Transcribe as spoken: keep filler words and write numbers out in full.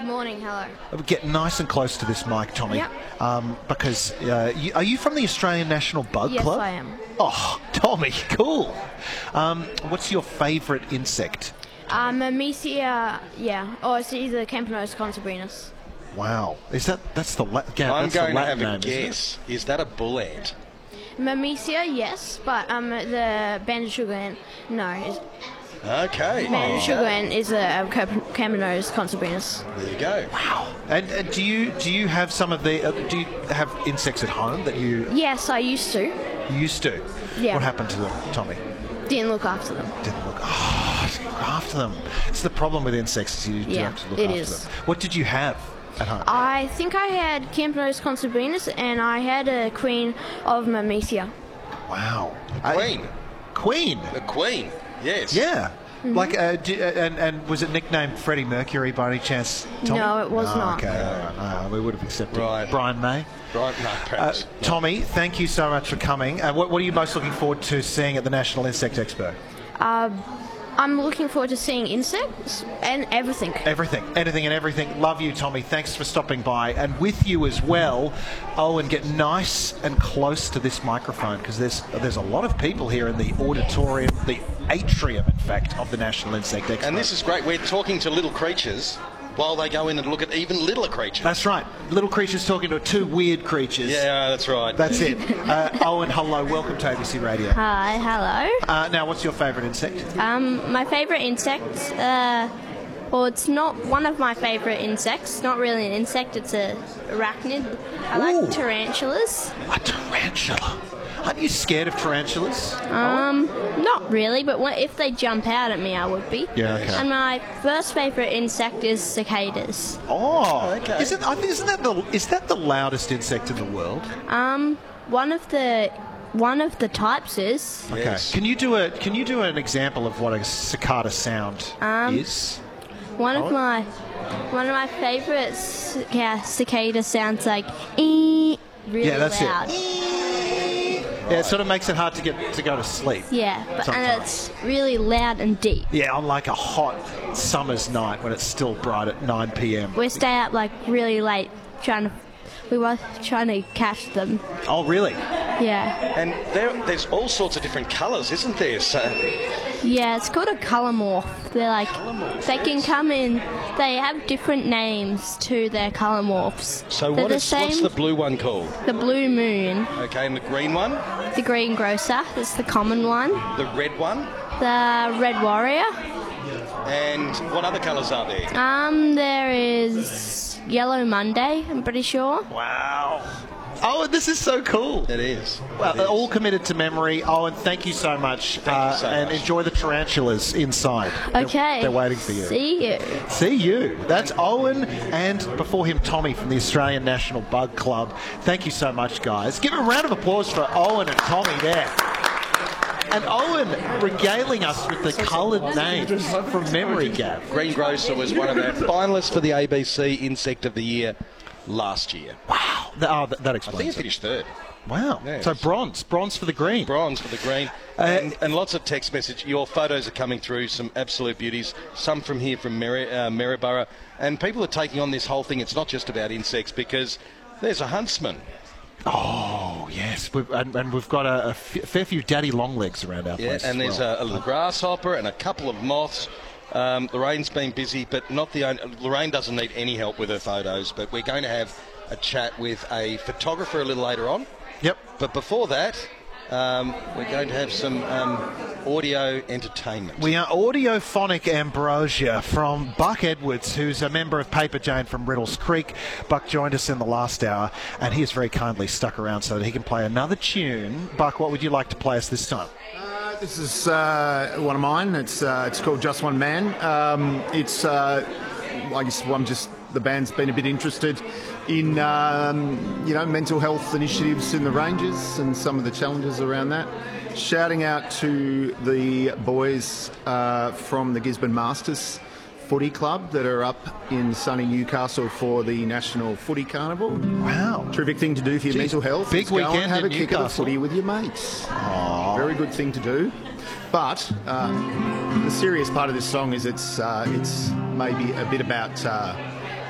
Morning, hello. Get nice and close to this mic, Tommy. Yep. Um, because uh, you, are you from the Australian National Bug yes, Club? Yes, I am. Oh, Tommy, cool. Um, what's your favourite insect? Um, Myrmecia, yeah. Or it's either Campanose consobrinus. Wow. Is that, that's the, La- yeah, I'm that's going the to have Latin a name, guess. Is that a bull ant? Myrmecia, yes, but um, the banded sugar ant, no. It's, Okay. banded sugar ant is a, a Campanose consobrinus. There you go. Wow. And, and do you do you have some of the, uh, do you have insects at home that you Yes, I used to. used to? Yeah. What happened to them, Tommy? Didn't look after them. Didn't look, oh, didn't look after them. It's the problem with insects, is you do Yeah, have to look it after is. them. What did you have at home? I think I had Campanose consobrinus and I had a queen of Myrmecia. Wow. Queen. Uh, queen? The Queen. Yes. Yeah. Mm-hmm. Like, uh, do, uh, and, and was it nicknamed Freddie Mercury by any chance, Tommy? No, it was Oh, not. Okay, all right. No, we would have accepted Right. Brian May. Right. No, Uh, perhaps. Tommy, thank you so much for coming. Uh, what, what are you most looking forward to seeing at the National Insect Expo? Uh, I'm looking forward to seeing insects and everything. Everything, anything and everything. Love you, Tommy. Thanks for stopping by. And with you as well, Owen, get nice and close to this microphone because there's there's a lot of people here in the auditorium, the atrium, in fact, of the National Insect Expo. And this is great. We're talking to little creatures while they go in and look at even littler creatures. That's right. Little creatures talking to two weird creatures. Yeah, that's right. That's it. Uh, Owen, hello. Welcome to A B C Radio. Hi, hello. Uh, now, what's your favourite insect? Um, my favourite insect, uh, well, it's not one of my favourite insects. It's not really an insect, it's a arachnid. I Ooh. like tarantulas. A tarantula. Aren't you scared of tarantulas? Um, not really, but when, if they jump out at me, I would be. Yeah, okay. And my first favourite insect is cicadas. Oh, okay. Isn't, I think, isn't that the is that the loudest insect in the world? Um, one of the one of the types is. Okay. Yes. Can you do a Can you do an example of what a cicada sound Um, is? One Oh. of my one of my favourite yeah, cicada sounds like ee, really Yeah, that's it. loud. Yeah, it sort of makes it hard to get to go to sleep. Yeah, but, and Sometimes. it's really loud and deep. Yeah, on like a hot summer's night when it's still bright at nine p.m. We stay up like really late trying to. We were trying to catch them. Oh, really? Yeah, And there, there's all sorts of different colours, isn't there? So, yeah. It's called a colour morph. They're like they can come in. They have different names to their colour morphs. so They're what the is, same. what's the blue one called? The blue moon, Okay, and the green one? the green grocer. That's the common one. The red one? The red warrior. And what other colours are there? Um, there is yellow Monday. I'm pretty sure. Wow. Oh, this is so cool. It is. Well, It is. all committed to memory. Owen, thank you so much. Thank you so and much. enjoy the tarantulas inside. They're- Okay. They're, waiting for you. See you. See you. That's Owen, and before him, Tommy from the Australian National Bug Club. Thank you so much, guys. Give a round of applause for Owen and Tommy there. And Owen regaling us with the coloured names from memory, Gav. Green Grocer was one of our finalists for the A B C Insect of the Year last year. Wow. Th- Oh, that, that I think explains he it. finished third. Wow. Yeah, So it's- bronze. Bronze for the green. Bronze for the green. Uh, and, and lots of text message. Your photos are coming through, some absolute beauties. Some from here from Mary, uh, Maryborough. And people are taking on this whole thing. It's not just about insects because there's a huntsman. Oh, yes. We've, and, and we've got a, a f- fair few daddy longlegs around our Yeah, place. and as there's well. a, a little grasshopper and a couple of moths. Um, Lorraine's been busy, but not the only. Lorraine doesn't need any help with her photos, but we're going to have a chat with a photographer a little later on. Yep. But before that, um, we're going to have some um, audio entertainment. We are audiophonic ambrosia from Buck Edwards, who's a member of Paper Jane from Riddles Creek. Buck joined us in the last hour, and he has very kindly stuck around so that he can play another tune. Buck, what would you like to play us this time? Uh, this is uh, one of mine. It's uh, it's called Just One Man. Um, it's uh, I guess I'm just the band's been a bit interested in um, you know mental health initiatives in the Ranges and some of the challenges around that. Shouting out to the boys uh, from the Gisborne Masters Footy Club that are up in sunny Newcastle for the National Footy Carnival. Wow. Terrific thing to do for your Jeez, mental health. big is go weekend and have in a kick at the Newcastle. footy with your mates. Aww. Very good thing to do. But uh, the serious part of this song is it's uh, it's maybe a bit about uh,